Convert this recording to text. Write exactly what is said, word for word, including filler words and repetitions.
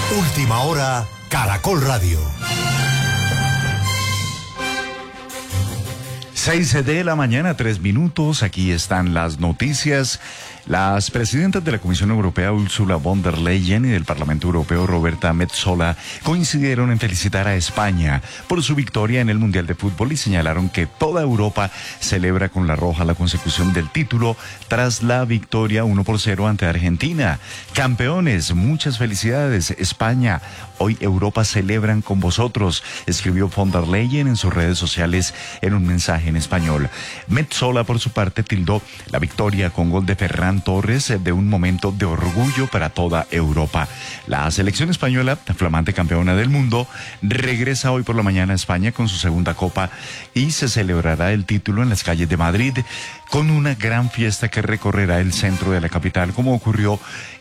Última hora, Caracol Radio. Seis de la mañana, tres minutos. Aquí están las noticias. Las presidentas de la Comisión Europea, Ursula von der Leyen, y del Parlamento Europeo, Roberta Metsola, coincidieron en felicitar a España por su victoria en el Mundial de Fútbol y señalaron que toda Europa celebra con la roja la consecución del título tras la victoria uno por cero ante Argentina. Campeones, muchas felicidades, España. Hoy Europa celebran con vosotros, escribió von der Leyen en sus redes sociales en un mensaje en español. Metsola, por su parte, tildó la victoria con gol de Ferran Torres de un momento de orgullo para toda Europa. La selección española, flamante campeona del mundo, regresa hoy por la mañana a España con su segunda copa y se celebrará el título en las calles de Madrid con una gran fiesta que recorrerá el centro de la capital, como ocurrió